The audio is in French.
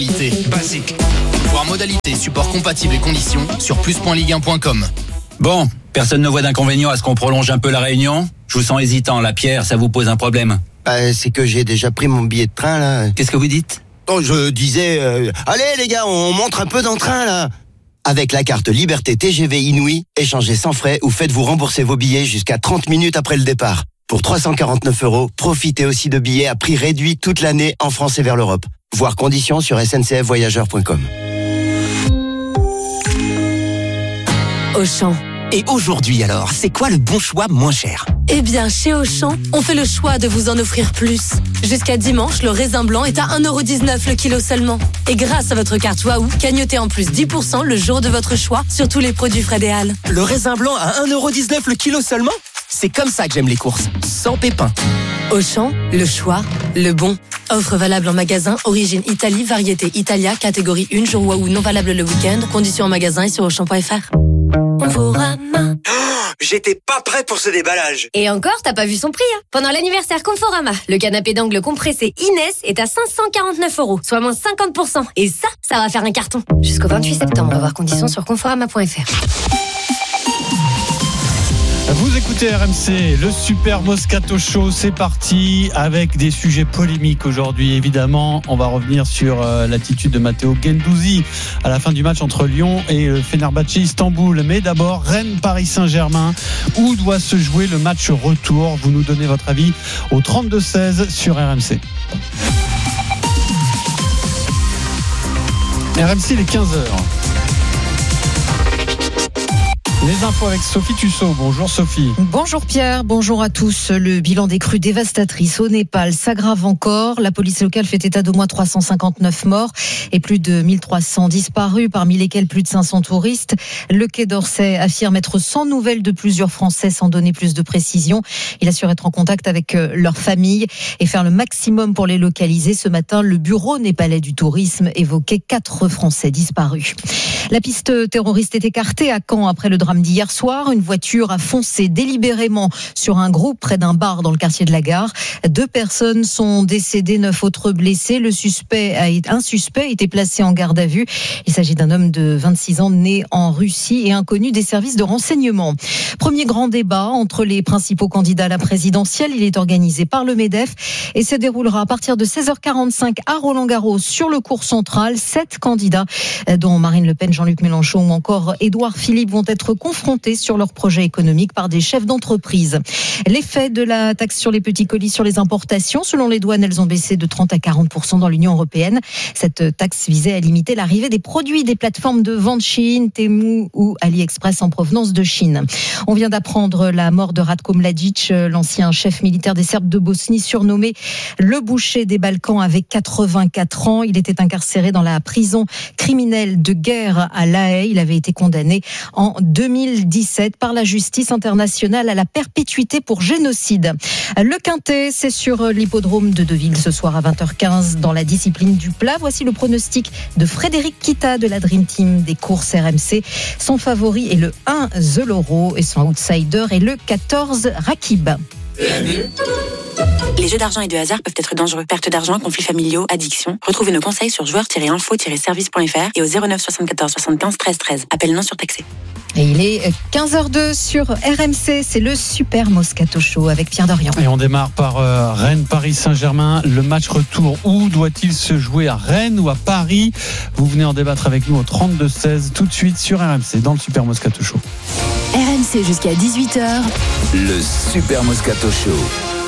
Basique. Voir modalité, support compatible et conditions sur plus.ligue1.com. Bon, personne ne voit d'inconvénient à ce qu'on prolonge un peu la réunion ? Je vous sens hésitant là, Pierre, ça vous pose un problème ? C'est que j'ai déjà pris mon billet de train là. Qu'est-ce que vous dites ? Oh, je disais, allez les gars, on montre un peu dans le train là. Avec la carte Liberté TGV Inouï, échangez sans frais ou faites-vous rembourser vos billets jusqu'à 30 minutes après le départ. Pour 349 €, profitez aussi de billets à prix réduit toute l'année en France et vers l'Europe. Voir conditions sur sncfvoyageurs.com. Auchan. Et aujourd'hui alors, c'est quoi le bon choix moins cher ? Eh bien, chez Auchan, on fait le choix de vous en offrir plus. Jusqu'à dimanche, le raisin blanc est à 1,19 € le kilo seulement. Et grâce à votre carte Waouh, gagnotez en plus 10% le jour de votre choix sur tous les produits Fred et Al. Le raisin blanc à 1,19 € le kilo seulement ? C'est comme ça que j'aime les courses, sans pépins. Auchan, le choix, le bon. Offre valable en magasin, origine Italie, variété Italia, catégorie 1, jour Waouh, non valable le week-end. Conditions en magasin et sur Auchan.fr. Conforama. J'étais pas prêt pour ce déballage. Et encore, t'as pas vu son prix, hein. Pendant l'anniversaire Conforama, le canapé d'angle compressé Inès est à 549 €, soit moins 50%. Et ça va faire un carton. Jusqu'au 28 septembre, voir conditions sur conforama.fr. Vous écoutez RMC, le Super Moscato Show, c'est parti avec des sujets polémiques aujourd'hui. Évidemment, on va revenir sur l'attitude de Matteo Guendouzi à la fin du match entre Lyon et Fenerbahçe Istanbul. Mais d'abord, Rennes-Paris Saint-Germain, où doit se jouer le match retour ? Vous nous donnez votre avis au 32-16 sur RMC. RMC, les 15h. Les infos avec Sophie Tussaud. Bonjour Sophie. Bonjour Pierre, bonjour à tous. Le bilan des crues dévastatrices au Népal s'aggrave encore. La police locale fait état d'au moins 359 morts et plus de 1300 disparus, parmi lesquels plus de 500 touristes. Le Quai d'Orsay affirme être sans nouvelles de plusieurs Français sans donner plus de précision. Il assure être en contact avec leurs familles et faire le maximum pour les localiser. Ce matin, le bureau népalais du tourisme évoquait 4 Français disparus. La piste terroriste est écartée à Caen après le drame d'hier soir. Une voiture a foncé délibérément sur un groupe près d'un bar dans le quartier de la Gare. 2 personnes sont décédées, 9 autres blessées. Un suspect a été placé en garde à vue. Il s'agit d'un homme de 26 ans né en Russie et inconnu des services de renseignement. Premier grand débat entre les principaux candidats à la présidentielle. Il est organisé par le MEDEF et se déroulera à partir de 16h45 à Roland-Garros sur le court central. 7 candidats, dont Marine Le Pen, Jean-Luc Mélenchon ou encore Édouard Philippe, vont être confrontés sur leurs projets économiques par des chefs d'entreprise. L'effet de la taxe sur les petits colis sur les importations, selon les douanes, elles ont baissé de 30 à 40% dans l'Union européenne. Cette taxe visait à limiter l'arrivée des produits des plateformes de vente Shein, Temu ou AliExpress en provenance de Chine. On vient d'apprendre la mort de Ratko Mladic, l'ancien chef militaire des Serbes de Bosnie, surnommé le boucher des Balkans, avec 84 ans. Il était incarcéré dans la prison criminelle de guerre à La Haye. Il avait été condamné en 2017 par la justice internationale à la perpétuité pour génocide. Le Quintet, c'est sur l'hippodrome de Deauville ce soir à 20h15 dans la discipline du plat. Voici le pronostic de Frédéric Kita de la Dream Team des courses RMC. Son favori est le 1 The Loro et son outsider est le 14 Rakib. Les jeux d'argent et de hasard peuvent être dangereux. Perte d'argent, conflits familiaux, addiction. Retrouvez nos conseils sur joueurs-info-service.fr et au 09 74 75 13 13. Appel non surtaxé. Et il est 15h02 sur RMC, c'est le Super Moscato Show avec Pierre Dorian. Et on démarre par Rennes-Paris Saint-Germain. Le match retour, où doit-il se jouer ? À Rennes ou à Paris ? Vous venez en débattre avec nous au 32-16, tout de suite sur RMC, dans le Super Moscato Show. RMC jusqu'à 18h. Le Super Moscato Show.